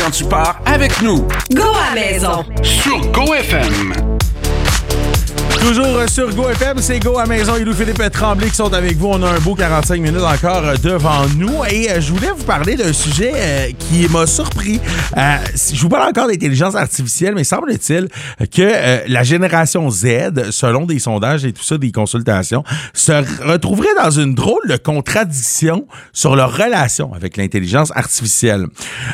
quand tu pars avec nous. Go à la maison. Sur GoFM. Toujours sur GoFM, c'est Go à la maison et Louis-Philippe Tremblay qui sont avec vous. On a un beau 45 minutes encore devant nous et je voulais vous parler d'un sujet qui m'a surpris. Je vous parle encore d'intelligence artificielle, mais semble-t-il que la génération Z, selon des sondages et tout ça, des consultations, se retrouverait dans une drôle de contradiction sur leur relation avec l'intelligence artificielle.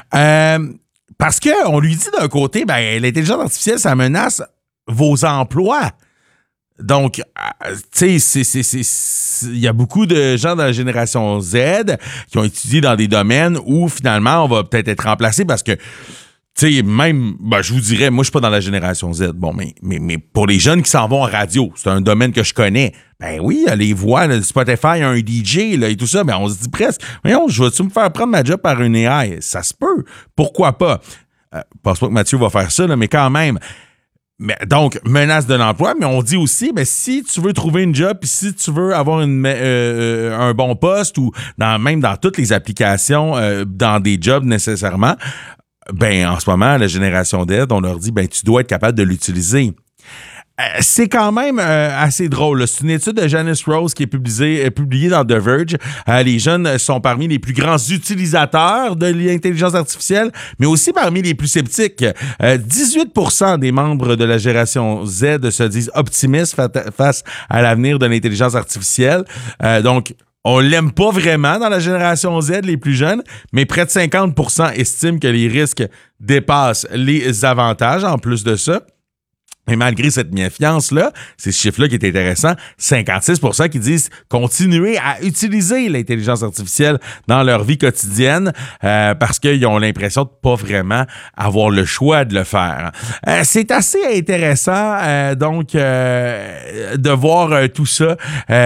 Parce qu'on lui dit d'un côté, l'intelligence artificielle, ça menace vos emplois. Donc, tu sais, il y a beaucoup de gens de la génération Z qui ont étudié dans des domaines où, finalement, on va peut-être être remplacé parce que, tu sais, même, je vous dirais, moi, je suis pas dans la génération Z. Bon, mais pour les jeunes qui s'en vont en radio, c'est un domaine que je connais. Ben oui, les voix, là, Spotify, un DJ là, et tout ça, on se dit presque, voyons, je vais-tu me faire prendre ma job par une AI? Ça se peut. Pourquoi pas? Je pense pas que Mathieu va faire ça, là, mais quand même. Donc, menace de l'emploi, mais on dit aussi, si tu veux trouver une job, puis si tu veux avoir un bon poste ou même dans toutes les applications, dans des jobs nécessairement, en ce moment, la génération Z, on leur dit, tu dois être capable de l'utiliser. C'est quand même assez drôle, là. C'est une étude de Janice Rose qui est publiée dans The Verge. Les jeunes sont parmi les plus grands utilisateurs de l'intelligence artificielle, mais aussi parmi les plus sceptiques. 18% des membres de la génération Z se disent optimistes face à l'avenir de l'intelligence artificielle. Donc, on l'aime pas vraiment dans la génération Z, les plus jeunes, mais près de 50% estiment que les risques dépassent les avantages en plus de ça. Et malgré cette méfiance-là, c'est ce chiffre-là qui est intéressant, 56% qui disent continuer à utiliser l'intelligence artificielle dans leur vie quotidienne parce qu'ils ont l'impression de pas vraiment avoir le choix de le faire. C'est assez intéressant donc de voir tout ça,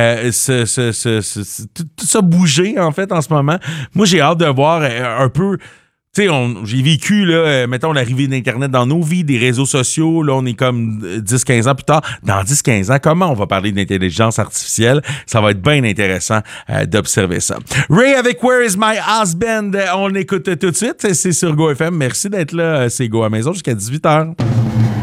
tout ça bouger en fait en ce moment. Moi, j'ai hâte de voir un peu. Tu sais, j'ai vécu, là, mettons, l'arrivée d'Internet dans nos vies, des réseaux sociaux. Là, on est comme 10-15 ans plus tard. Dans 10-15 ans, comment on va parler d'intelligence artificielle? Ça va être bien intéressant d'observer ça. Ray avec Where is my husband? On l'écoute tout de suite. C'est sur GoFM. Merci d'être là. C'est Go à la maison jusqu'à 18h.